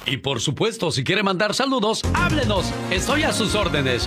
Y por supuesto, si quiere mandar saludos, háblenos. Estoy a sus órdenes.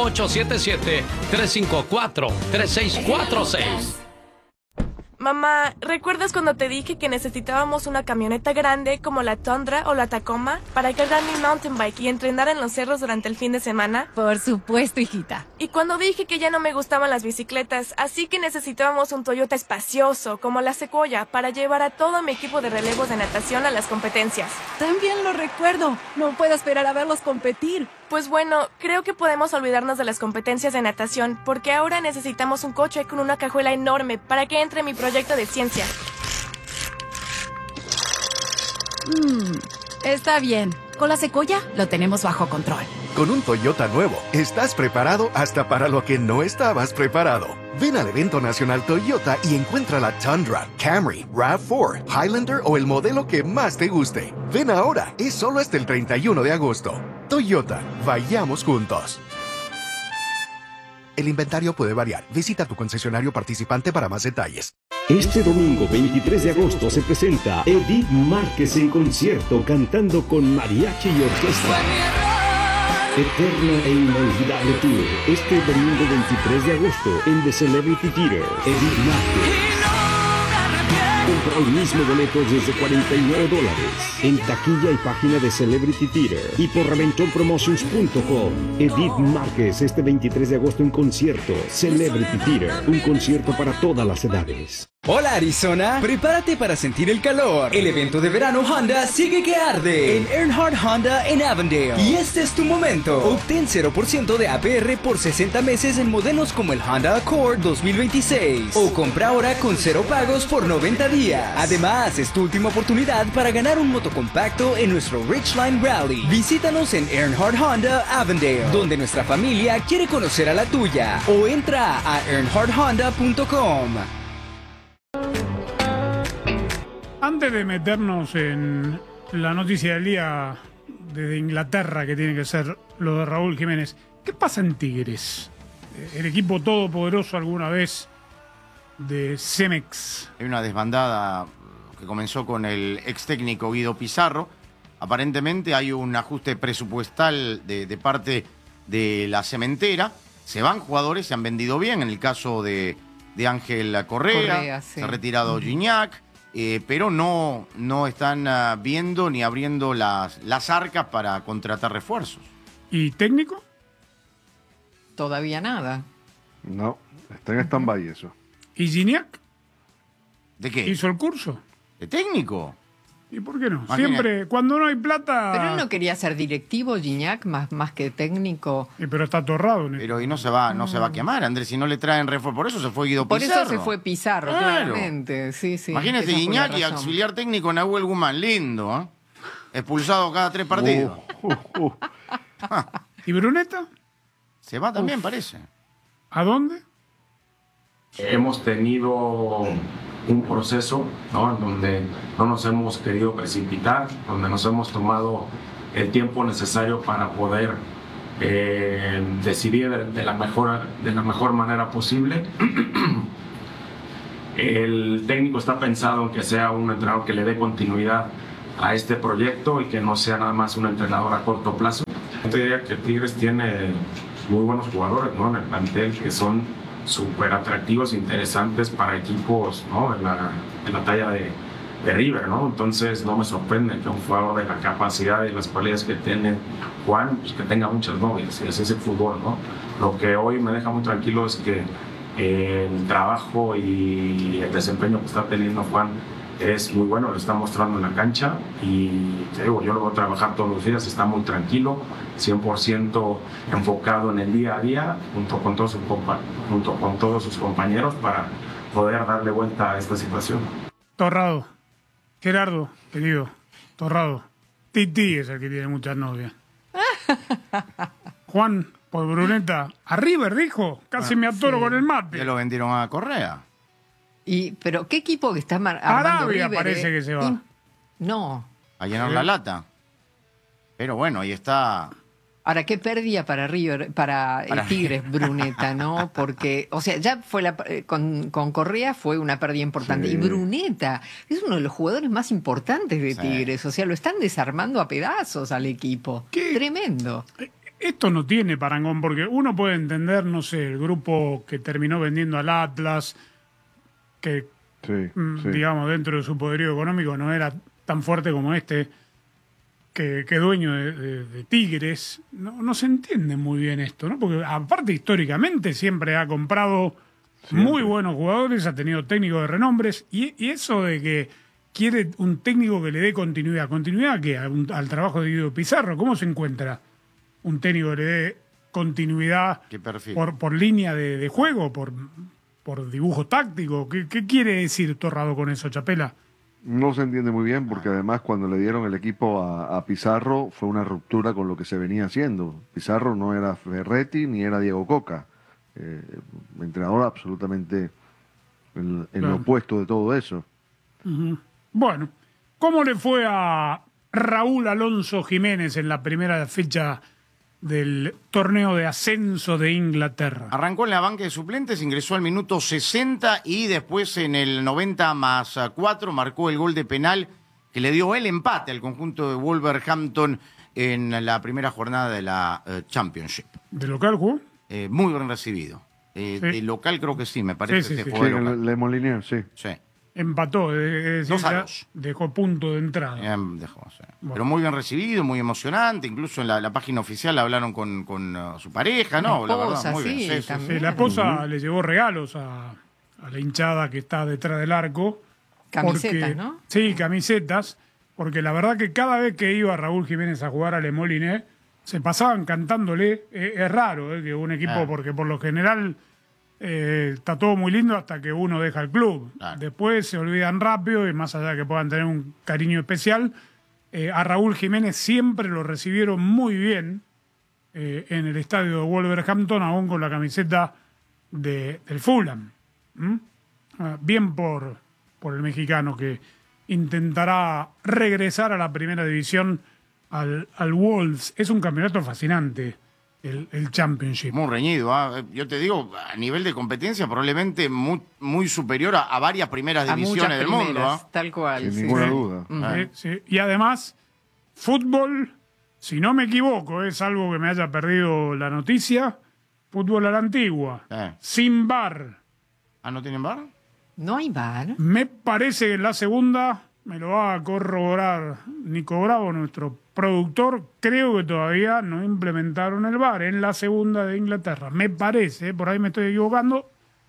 1877-354-3646. Mamá, ¿recuerdas cuando te dije que necesitábamos una camioneta grande como la Tundra o la Tacoma para cargar mi mountain bike y entrenar en los cerros durante el fin de semana? Por supuesto, hijita. Y cuando dije que ya no me gustaban las bicicletas, así que necesitábamos un Toyota espacioso como la Sequoia para llevar a todo mi equipo de relevos de natación a las competencias. También lo recuerdo. No puedo esperar a verlos competir. Pues bueno, creo que podemos olvidarnos de las competencias de natación porque ahora necesitamos un coche con una cajuela enorme para que entre mi proyecto de ciencia. Está bien. Con la Sequoia lo tenemos bajo control. Con un Toyota nuevo, estás preparado hasta para lo que no estabas preparado. Ven al evento nacional Toyota y encuentra la Tundra, Camry, RAV4, Highlander o el modelo que más te guste. Ven ahora, es solo hasta el 31 de agosto. Toyota, vayamos juntos. El inventario puede variar. Visita tu concesionario participante para más detalles. Este domingo 23 de agosto se presenta Edith Márquez en concierto cantando con mariachi y orquesta. Eterna e inolvidable tour. Este domingo 23 de agosto en The Celebrity Theater. Edith Márquez. Compra hoy mismo boletos desde $49 en taquilla y página de Celebrity Theater y por RaventonPromotions.com. Edith Márquez este 23 de agosto en concierto Celebrity Theater, un concierto para todas las edades. Hola Arizona, prepárate para sentir el calor. El evento de verano Honda sigue que arde en Earnhardt Honda en Avondale. Y este es tu momento. Obtén 0% de APR por 60 meses en modelos como el Honda Accord 2026. O compra ahora con 0 pagos por 90 días. Además, es tu última oportunidad para ganar un motocompacto en nuestro Ridgeline Rally. Visítanos en Earnhardt Honda Avondale, donde nuestra familia quiere conocer a la tuya. O entra a earnhardthonda.com. Antes de meternos en la noticia del día desde Inglaterra, que tiene que ser lo de Raúl Jiménez, ¿qué pasa en Tigres? El equipo todopoderoso alguna vez de Cemex. Hay una desbandada que comenzó con el ex técnico Guido Pizarro. Aparentemente hay un ajuste presupuestal de parte de la cementera. Se van jugadores, se han vendido bien. En el caso de Ángel Correa sí. Se ha retirado Gignac. Pero no están viendo ni abriendo las arcas para contratar refuerzos. ¿Y técnico? Todavía nada. No, está en stand-by eso. ¿Y Gignac? ¿De qué? ¿Hizo el curso? ¿De técnico? ¿Y por qué no? Siempre, cuando no hay plata... Pero él no quería ser directivo, Gignac, más que técnico. Pero está atorrado. Pero y no se va a quemar, Andrés, si no le traen refuerzo. Por eso se fue Guido Pizarro. Por eso se fue Pizarro, claramente. Sí. Imagínate Gignac y auxiliar técnico Nahuel Guzmán. Lindo, ¿eh? Expulsado cada 3 partidos. ¿Y Bruneta? Se va también, parece. ¿A dónde? Hemos tenido un proceso, ¿no?, en donde no nos hemos querido precipitar, donde nos hemos tomado el tiempo necesario para poder decidir de la mejor manera posible. El técnico está pensado en que sea un entrenador que le dé continuidad a este proyecto y que no sea nada más un entrenador a corto plazo. Yo te diría que Tigres tiene muy buenos jugadores, ¿no?, en el plantel, que son súper atractivos, interesantes para equipos, ¿no?, en la talla de River, ¿no? Entonces no me sorprende que un jugador de la capacidad y las cualidades que tiene Juan, pues que tenga muchas novias, y así es el fútbol, ¿no? Lo que hoy me deja muy tranquilo es que el trabajo y el desempeño que está teniendo Juan es muy bueno, lo está mostrando en la cancha y te digo, yo lo voy a trabajar todos los días, está muy tranquilo, 100% enfocado en el día a día junto con todos sus compañeros para poder darle vuelta a esta situación. Torrado, Gerardo, querido, Torrado, Titi es el que tiene muchas novias. Juan, por Bruneta, a River dijo, casi me atoro con el mate. Ya lo vendieron a Correa. ¿Pero qué equipo que está armando Arabia River, parece que se va. No. A llenar la lata. Pero bueno, ahí está Ahora, qué pérdida para River, para Tigres, Bruneta, ¿no? Porque, o sea, ya fue con Correa fue una pérdida importante. Sí. Y Bruneta es uno de los jugadores más importantes de Tigres. O sea, lo están desarmando a pedazos al equipo. Tremendo. Esto no tiene parangón, porque uno puede entender, no sé, el grupo que terminó vendiendo al Atlas, que, digamos, dentro de su poderío económico no era tan fuerte como este, que dueño de Tigres. No se entiende muy bien esto, ¿no? Porque aparte históricamente siempre ha comprado muy buenos jugadores, ha tenido técnicos de renombres, y eso de que quiere un técnico que le dé continuidad. ¿Continuidad a qué? Al trabajo de Guido Pizarro. ¿Cómo se encuentra un técnico que le dé continuidad por línea de juego, por dibujo táctico? ¿Qué quiere decir Torrado con eso, Chapela? No se entiende muy bien porque además cuando le dieron el equipo a Pizarro fue una ruptura con lo que se venía haciendo. Pizarro no era Ferretti ni era Diego Coca. Entrenador absolutamente en lo opuesto de todo eso. Bueno, ¿cómo le fue a Raúl Alonso Jiménez en la primera fecha del torneo de ascenso de Inglaterra? Arrancó en la banca de suplentes, ingresó al minuto 60 y después en el 90+4 marcó el gol de penal que le dio el empate al conjunto de Wolverhampton en la primera jornada de la Championship. ¿De local jugó? Muy bien recibido. De local creo que sí, me parece que fue local. Le Molinier, sí. Empató, es decir, 2-2. Dejó punto de entrada. Dejó. Pero muy bien recibido, muy emocionante. Incluso en la página oficial hablaron con su pareja, ¿no? La esposa, muy bien. Sí, la esposa le llevó regalos a la hinchada que está detrás del arco. Camisetas, ¿no? Sí, camisetas. Porque la verdad que cada vez que iba Raúl Jiménez a jugar a Le Moliné, se pasaban cantándole. Es raro que un equipo, porque por lo general está todo muy lindo hasta que uno deja el club. Después se olvidan rápido y más allá de que puedan tener un cariño especial, a Raúl Jiménez siempre lo recibieron muy bien en el estadio de Wolverhampton, aún con la camiseta del Fulham. Bien por el mexicano que intentará regresar a la primera división al Wolves. Es un campeonato fascinante. El Championship. Muy reñido. Yo te digo, a nivel de competencia probablemente muy superior a varias primeras divisiones del mundo. Tal cual. Sin ninguna duda. Sí. Y además, fútbol, si no me equivoco, es algo que me haya perdido la noticia, fútbol a la antigua, sin VAR. ¿No tienen VAR? No hay VAR. Me parece que en la segunda, me lo va a corroborar Nico Bravo, nuestro productor, creo que todavía no implementaron el VAR en la segunda de Inglaterra. Me parece, por ahí me estoy equivocando.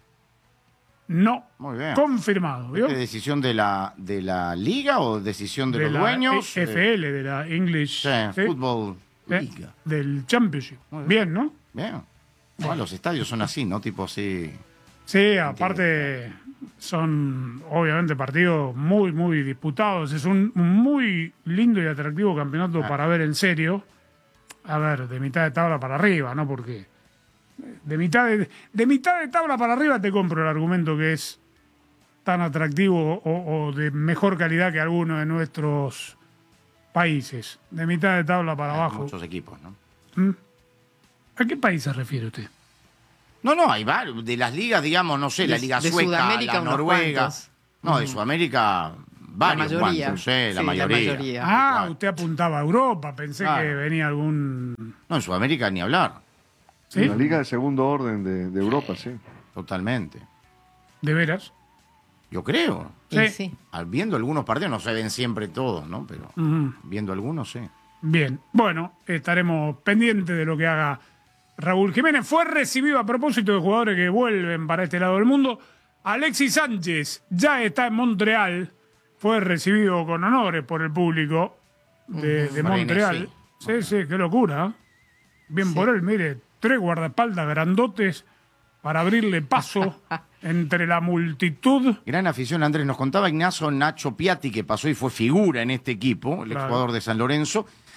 No. Muy bien. Confirmado. ¿Vio? ¿Es decisión de la liga o decisión de los dueños? FL, de la English Football Liga. Del Championship. Bien, ¿no? Bien. Bueno, los estadios son así, ¿no? Tipo así. Sí, aparte son obviamente partidos muy, muy disputados. Es un muy lindo y atractivo campeonato para ver en serio. A ver, de mitad de tabla para arriba, ¿no? Porque de mitad de tabla para arriba te compro el argumento que es tan atractivo o de mejor calidad que alguno de nuestros países. De mitad de tabla para abajo. Muchos equipos, ¿no? ¿A qué país se refiere usted? No, hay varios. De las ligas, digamos, no sé, la Liga de Sueca, Sudamérica, la Noruega. No, de Sudamérica, varios. La mayoría. ¿Cuántos? La Sí, mayoría. Usted apuntaba a Europa. Pensé que venía algún... No, en Sudamérica ni hablar. ¿Sí? La liga de segundo orden de Europa, sí. Totalmente. ¿De veras? Yo creo. Sí. Viendo algunos partidos, no se ven siempre todos, ¿no? Pero viendo algunos, sí. Bien. Bueno, estaremos pendientes de lo que haga Raúl Jiménez. Fue recibido a propósito de jugadores que vuelven para este lado del mundo. Alexis Sánchez ya está en Montreal. Fue recibido con honores por el público de Montreal. Sí, qué locura. Bien por él, mire, 3 guardaespaldas grandotes para abrirle paso entre la multitud. Gran afición, Andrés. Nos contaba Ignacio Nacho Piatti, que pasó y fue figura en este equipo, el exjugador de San Lorenzo,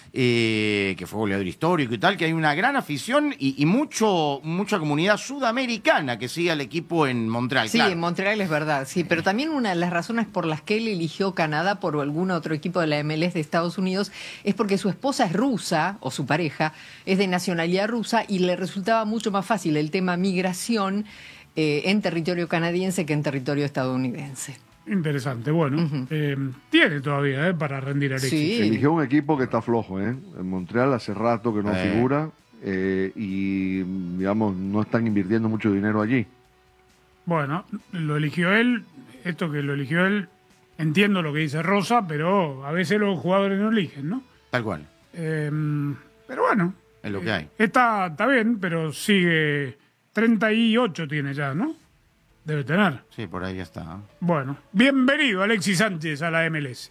que fue goleador histórico y tal, que hay una gran afición y mucha comunidad sudamericana que sigue al equipo en Montreal. Sí, claro. en Montreal es verdad, sí, pero también una de las razones por las que él eligió Canadá por algún otro equipo de la MLS de Estados Unidos es porque su esposa es rusa, o su pareja, es de nacionalidad rusa y le resultaba mucho más fácil el tema migración en territorio canadiense que en territorio estadounidense. Interesante, bueno. Tiene todavía para rendir Alexis. Sí. Eligió un equipo que está flojo, ¿eh? En Montreal hace rato que no figura y, digamos, no están invirtiendo mucho dinero allí. Bueno, lo eligió él. Esto que lo eligió él, entiendo lo que dice Rosa, pero a veces los jugadores no eligen, ¿no? Tal cual. Pero bueno. Es lo que hay. Está bien, pero sigue... 38 tiene ya, ¿no? Debe tener. Sí, por ahí ya está. Bueno, bienvenido Alexis Sánchez a la MLS.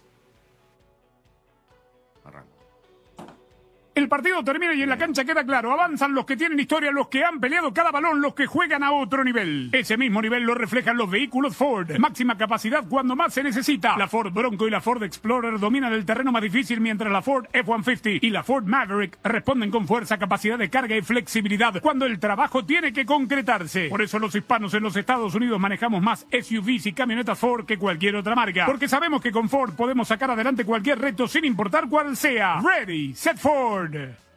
El partido termina y en la cancha queda claro. Avanzan los que tienen historia, los que han peleado cada balón, los que juegan a otro nivel. Ese mismo nivel lo reflejan los vehículos Ford. Máxima capacidad cuando más se necesita. La Ford Bronco y la Ford Explorer dominan el terreno más difícil, mientras la Ford F-150 y la Ford Maverick responden con fuerza, capacidad de carga y flexibilidad cuando el trabajo tiene que concretarse. Por eso los hispanos en los Estados Unidos manejamos más SUVs y camionetas Ford que cualquier otra marca. Porque sabemos que con Ford podemos sacar adelante cualquier reto sin importar cuál sea. Ready, set Ford.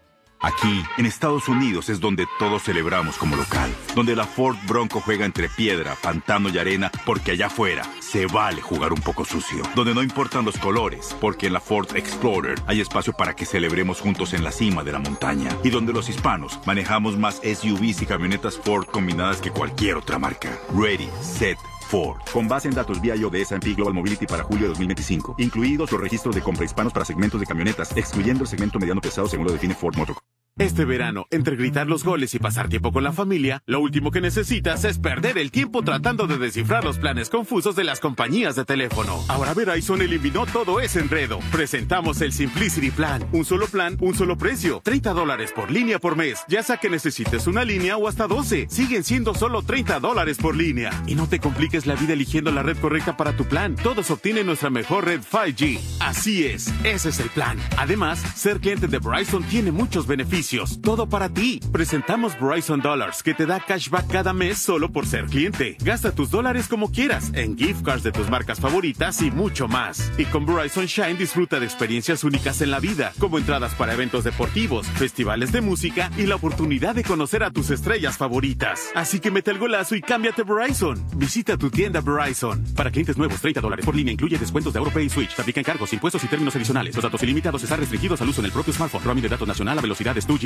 Aquí, en Estados Unidos, es donde todos celebramos como local. Donde la Ford Bronco juega entre piedra, pantano y arena, porque allá afuera se vale jugar un poco sucio. Donde no importan los colores, porque en la Ford Explorer hay espacio para que celebremos juntos en la cima de la montaña. Y donde los hispanos manejamos más SUVs y camionetas Ford combinadas que cualquier otra marca. Ready, set, Ford. Con base en datos vía de S&P Global Mobility para julio de 2025, incluidos los registros de compra hispanos para segmentos de camionetas, excluyendo el segmento mediano pesado según lo define Ford Motor. Este verano, entre gritar los goles y pasar tiempo con la familia, lo último que necesitas es perder el tiempo tratando de descifrar los planes confusos de las compañías de teléfono. Ahora Verizon eliminó todo ese enredo. Presentamos el Simplicity Plan. Un solo plan, un solo precio. $30 por línea por mes. Ya sea que necesites una línea o hasta 12. Siguen siendo solo $30 por línea. Y no te compliques la vida eligiendo la red correcta para tu plan. Todos obtienen nuestra mejor red 5G. Así es, ese es el plan. Además, ser cliente de Verizon tiene muchos beneficios. Todo para ti. Presentamos Verizon Dollars, que te da cashback cada mes solo por ser cliente. Gasta tus dólares como quieras, en gift cards de tus marcas favoritas y mucho más. Y con Verizon Shine disfruta de experiencias únicas en la vida, como entradas para eventos deportivos, festivales de música y la oportunidad de conocer a tus estrellas favoritas. Así que mete el golazo y cámbiate Verizon. Visita tu tienda Verizon. Para clientes nuevos, $30 por línea incluye descuentos de AutoPay y Switch. Se aplican cargos, impuestos y términos adicionales. Los datos ilimitados están restringidos al uso en el propio smartphone. Roaming de datos nacional a velocidades 2G.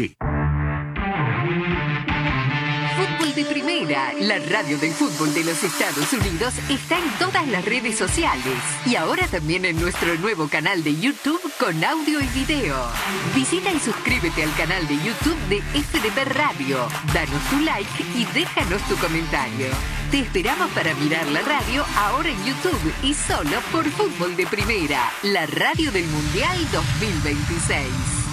Fútbol de Primera, la radio del fútbol de los Estados Unidos, está en todas las redes sociales y ahora también en nuestro nuevo canal de YouTube con audio y video. Visita y suscríbete al canal de YouTube de FDP Radio, danos tu like y déjanos tu comentario. Te esperamos para mirar la radio ahora en YouTube y solo por Fútbol de Primera, la radio del Mundial 2026.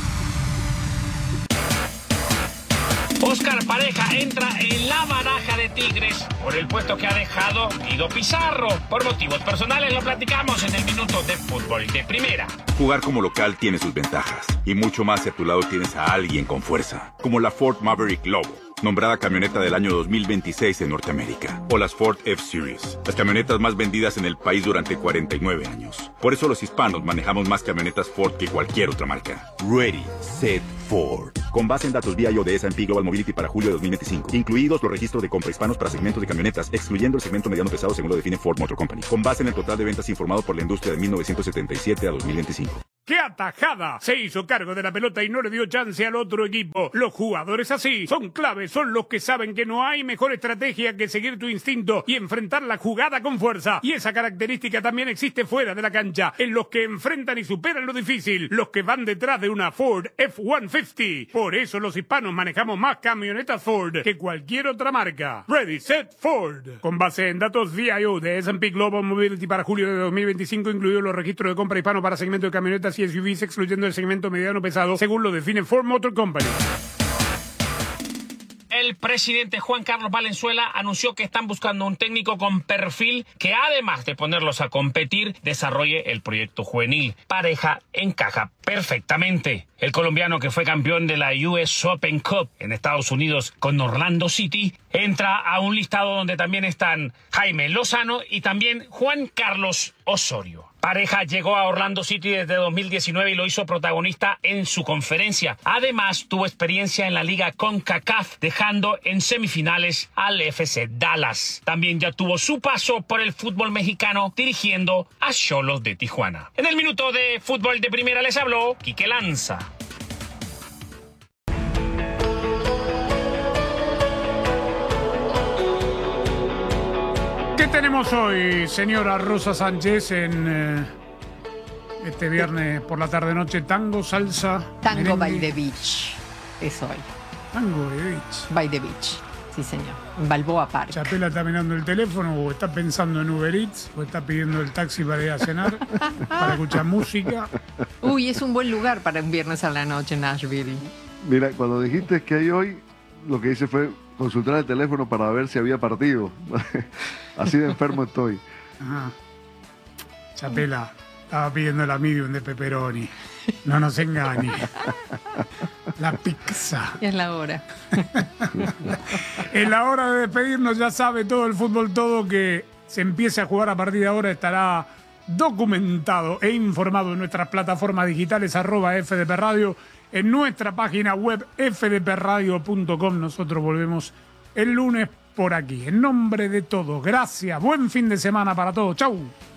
Óscar Pareja entra en la baraja de Tigres por el puesto que ha dejado Guido Pizarro. Por motivos personales lo platicamos en el Minuto de Fútbol de Primera. Jugar como local tiene sus ventajas, y mucho más si a tu lado tienes a alguien con fuerza, como la Ford Maverick Lobo, nombrada camioneta del año 2026 en Norteamérica, o las Ford F-Series, las camionetas más vendidas en el país durante 49 años. Por eso los hispanos manejamos más camionetas Ford que cualquier otra marca. Ready, set, Ford. Con base en datos vía de S&P Global Mobility para julio de 2025, incluidos los registros de compra hispanos para segmentos de camionetas, excluyendo el segmento mediano pesado según lo define Ford Motor Company. Con base en el total de ventas informado por la industria de 1977 a 2025. ¡Qué atajada! Se hizo cargo de la pelota y no le dio chance al otro equipo. Los jugadores así son claves, son los que saben que no hay mejor estrategia que seguir tu instinto y enfrentar la jugada con fuerza. Y esa característica también existe fuera de la cancha, en los que enfrentan y superan lo difícil, los que van detrás de una Ford F-150. Por eso los hispanos manejamos más camionetas Ford que cualquier otra marca. Ready, set, Ford. Con base en datos VIO de S&P Global Mobility para julio de 2025, incluidos los registros de compra hispano para segmento de camionetas y SUVs, excluyendo el segmento mediano pesado, según lo define Ford Motor Company. El presidente Juan Carlos Valenzuela anunció que están buscando un técnico con perfil que, además de ponerlos a competir, desarrolle el proyecto juvenil. Pareja encaja perfectamente. El colombiano, que fue campeón de la US Open Cup en Estados Unidos con Orlando City, entra a un listado donde también están Jaime Lozano y también Juan Carlos Osorio. Pareja llegó a Orlando City desde 2019 y lo hizo protagonista en su conferencia. Además, tuvo experiencia en la liga CONCACAF, dejando en semifinales al FC Dallas. También ya tuvo su paso por el fútbol mexicano, dirigiendo a Xolos de Tijuana. En el minuto de fútbol de primera les habló Quique Lanza. ¿Qué tenemos hoy, señora Rosa Sánchez, en este viernes por la tarde-noche? ¿Tango, salsa? Tango merengue? by the beach. Es hoy. Tango by the beach. By the beach. Sí, señor. En Balboa Park. ¿Chapela está mirando el teléfono o está pensando en Uber Eats o está pidiendo el taxi para ir a cenar, para escuchar música? Uy, es un buen lugar para un viernes a la noche en Nashville. Mira, cuando dijiste que hay hoy, lo que hice fue consultar el teléfono para ver si había partido. Así de enfermo estoy. Ajá. Chapela estaba pidiendo la medium de pepperoni. No nos engañe. La pizza. Es la hora. En la hora de despedirnos, ya sabe todo el fútbol todo que se empiece a jugar a partir de ahora estará documentado e informado en nuestras plataformas digitales @FDP Radio, en nuestra página web fdpradio.com. Nosotros volvemos el lunes por aquí. En nombre de todos, gracias. Buen fin de semana para todos. Chau.